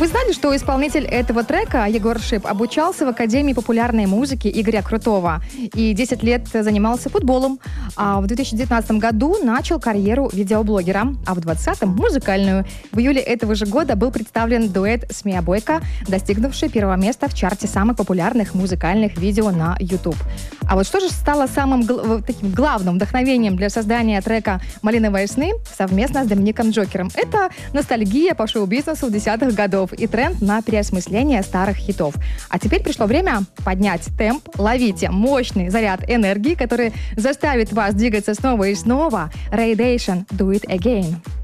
вы знали, что исполнитель этого трека, Егор Шип, обучался в Академии популярной музыки Игоря Крутого и 10 лет занимался футболом, а в 2019 году начал карьеру видеоблогера, а в 2020 музыкальную. В июле этого же года был представлен дуэт с Миа Бойко, достигнувший первого места в чарте самых популярных музыкальных видео на YouTube. А вот что же стало самым таким главным вдохновением для создания трека «Малиновые сны» совместно с Домиником Джокером? Это ностальгия по шоу-бизнесу 10-х годов и тренд на переосмысление старых хитов. А теперь пришло время поднять темп, ловите мощный заряд энергии, который заставит вас двигаться снова и снова. Radiation, Do It Again.